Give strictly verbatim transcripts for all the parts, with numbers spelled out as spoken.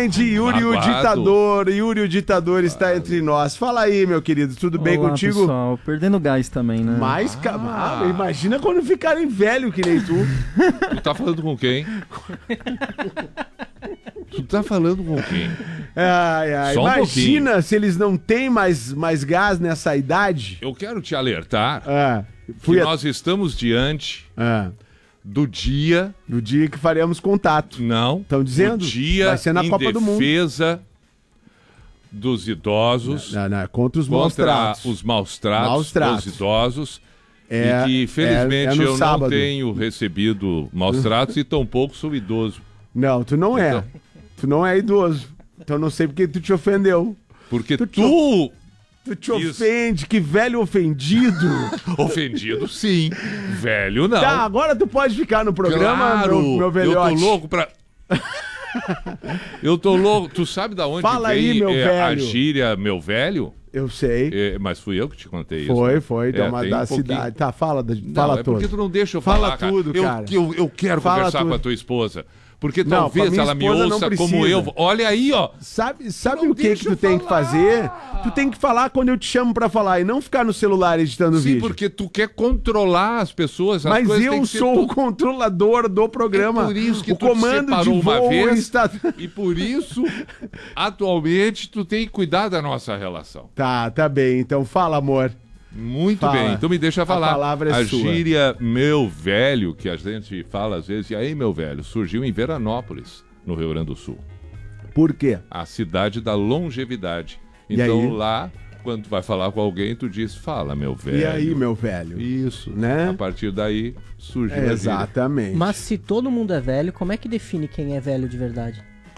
grande Yuri o Ditador. Yuri o Ditador está entre nós. Fala aí, meu querido, tudo bem Olá, contigo? Pessoal, perdendo gás também, né? Mais, ah. ah, imagina quando ficarem velho que nem tu. Tu tá falando com quem? Tu tá falando com quem? Ai, ai. Só um Imagina pouquinho. se eles não têm mais, mais gás nessa idade. Eu quero te alertar Ah, que fui a... nós estamos diante ah, do dia... do dia que faremos contato. Não. Estão dizendo? Do dia Vai ser na em Copa do Mundo. defesa dos idosos... Não, não, é contra os maus contra tratos. os maus tratos, Maus tratos. dos idosos. É, e que, felizmente, é, é no eu sábado. não tenho recebido maus tratos e tampouco sou idoso. Não, tu não é. Então- Tu não é idoso. Então não sei porque tu te ofendeu. Porque Tu tu... te- Tu te Isso. ofende, que velho ofendido. Ofendido, sim. Velho, não. Tá, agora tu pode ficar no programa, Claro, meu, meu velhote. eu tô louco pra... eu tô louco. Tu sabe da onde Fala aí, vem meu é, a velho. gíria meu velho? Eu sei. É, mas fui eu que te contei isso. Foi, né? foi, É, da, uma, tem da um pouquinho. cidade. Tá, fala, da, Não, fala é tudo. porque tu não deixa eu Fala falar, tudo, eu, cara. Eu, eu quero Fala conversar tudo. com a tua esposa. Porque Não, com a talvez minha ela me esposa não ouça precisa. como eu. Olha aí, ó. Sabe, sabe Não o que, deixa que tu eu tem que falar. fazer? Tu tem que falar quando eu te chamo pra falar e não ficar no celular editando Sim, vídeo. porque tu quer controlar as pessoas. As Mas coisas têm eu que ser sou tudo- o controlador do programa. É por isso que o tu te comando de separou uma voo vez. está... E por isso, atualmente, tu tem que cuidar da nossa relação. Tá, tá bem. Então fala, amor. Muito Fala. bem, então me deixa falar. A palavra é a sua. gíria meu velho, que a gente fala às vezes, e aí meu velho, surgiu em Veranópolis, no Rio Grande do Sul. Por quê? A cidade da longevidade. E Então aí? lá, quando tu vai falar com alguém, tu diz, fala meu velho. E aí, meu velho? Isso, Né? A partir daí, surgiu É, a gíria. exatamente. Mas se todo mundo é velho, como é que define quem é velho de verdade?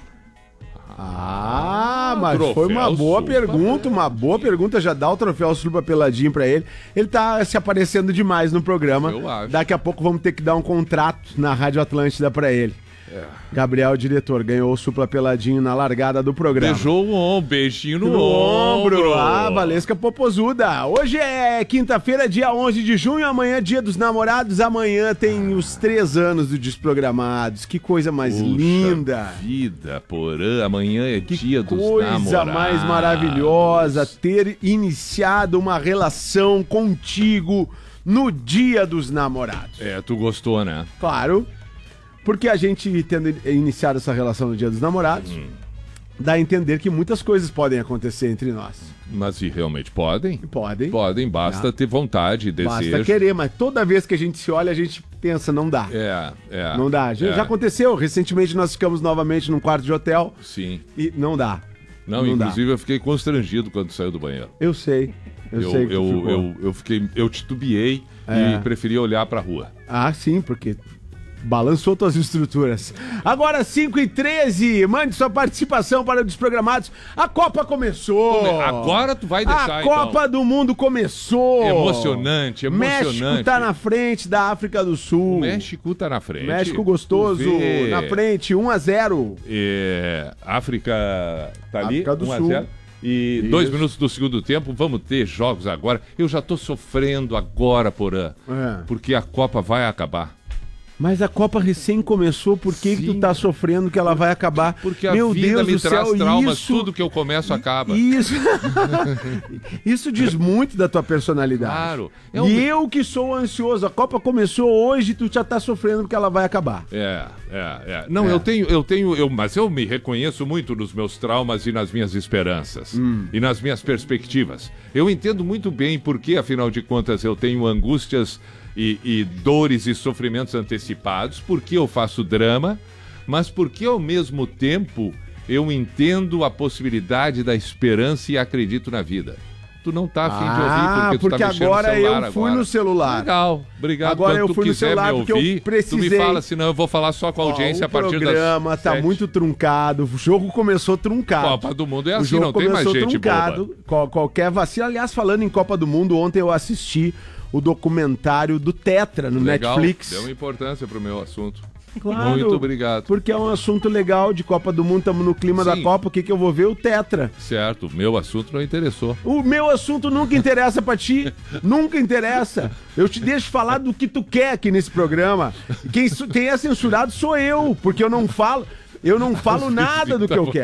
Ah, mas Troféu foi uma boa Supla pergunta, uma boa pergunta. Já dá o troféu Supla Peladinho pra ele. Ele tá se aparecendo demais no programa. Eu acho. Daqui a pouco vamos ter que dar um contrato na Rádio Atlântida pra ele. Gabriel, diretor, ganhou o Supla Peladinho na largada do programa. Beijou o ombro, beijinho no, No ombro. ombro. Ah, Valesca Popozuda. Hoje é quinta-feira, dia onze de junho. Amanhã, dia dos namorados. Amanhã tem os três anos do Desprogramados. Que coisa mais Puxa linda. vida, porã, amanhã é Que dia dos coisa namorados. mais maravilhosa ter iniciado uma relação contigo no dia dos namorados. É, tu gostou, né? Claro, porque a gente tendo iniciado essa relação no dia dos namorados, Hum. dá a entender que muitas coisas podem acontecer entre nós. Mas e realmente podem? Podem. Podem, basta Ah. ter vontade, desejo. Basta querer, mas toda vez que a gente se olha, a gente pensa, não dá. É, é. Não dá. Já, é. já aconteceu. Recentemente nós ficamos novamente num quarto de hotel Sim. e não dá. Não, Não dá. inclusive eu fiquei constrangido quando saiu do banheiro. Eu sei. Eu, Eu, sei que tu eu, ficou. eu, eu fiquei, eu titubeei É. e preferi olhar pra rua. Ah, sim, porque balançou tuas estruturas. Agora, cinco e treze, mande sua participação para os Desprogramados. A Copa começou! Agora tu vai deixar, A Copa então. do Mundo começou! Emocionante, emocionante. México tá na frente da África do Sul. O México tá na frente. México gostoso, Tu vê, na frente, um a zero. É, África tá ali, África do um a Sul. zero. E Isso. dois minutos do segundo tempo, vamos ter jogos agora. Eu já tô sofrendo agora, Porã, É. porque a Copa vai acabar. Mas a Copa recém começou, por que, que tu Sim. tá sofrendo que ela vai acabar? Porque a Meu vida Deus me do traz céu, traumas, isso, tudo que eu começo acaba. Isso, isso diz muito da tua personalidade. Claro. É E um- eu que sou ansioso, a Copa começou hoje e tu já tá sofrendo porque ela vai acabar. É, é, é. Não, É. eu tenho, eu tenho, eu, mas eu me reconheço muito nos meus traumas e nas minhas esperanças Hum. e nas minhas perspectivas. Eu entendo muito bem porque, afinal de contas, eu tenho angústias e, e dores e sofrimentos antecipados, porque eu faço drama, mas porque ao mesmo tempo eu entendo a possibilidade da esperança e acredito na vida. Tu não tá afim de ouvir Ah, porque tu porque tá mexendo agora no celular eu fui agora. no celular. Legal, obrigado. Agora Quando eu tu fui no quiser celular me porque eu ouvir, tu precisei. me fala, senão eu vou falar só com a audiência Ó, a partir o das programa tá sete. muito truncado, o jogo começou truncado. Copa do Mundo é O assim, jogo não tem mais começou gente truncado, boba. qual- qualquer vacina. Aliás, falando em Copa do Mundo, ontem eu assisti o documentário do Tetra no Legal, Netflix. deu importância pro meu assunto. Claro, Muito obrigado. Porque é um assunto legal de Copa do Mundo, estamos no clima da Sim. Copa, o que, que eu vou ver? O Tetra. Certo, meu assunto não interessou. O meu assunto nunca interessa pra ti, nunca interessa. Eu te deixo falar do que tu quer aqui nesse programa. Quem, su- quem é censurado sou eu, porque eu não falo, eu não falo nada do que eu quero.